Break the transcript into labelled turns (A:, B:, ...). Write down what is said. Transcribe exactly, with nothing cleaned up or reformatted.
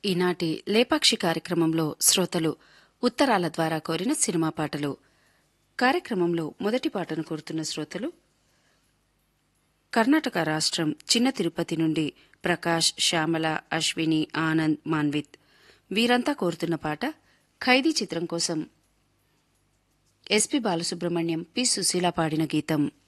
A: ఈనాటి లేపాక్షి కార్యక్రమంలో శ్రోతలు ఉత్తరాల ద్వారా కోరిన సినిమా పాటలు. కార్యక్రమంలో మొదటి పాటను కోరుతున్న శ్రోతలు కర్ణాటక రాష్ట్రం చిన్న తిరుపతి నుండి ప్రకాష్, శ్యామల, అశ్విని, ఆనంద్, మాన్విత్. వీరంతా కోరుతున్న పాట ఖైదీ చిత్రం కోసం ఎస్పి బాలసుబ్రహ్మణ్యం, పి సుశీల పాడిన గీతం.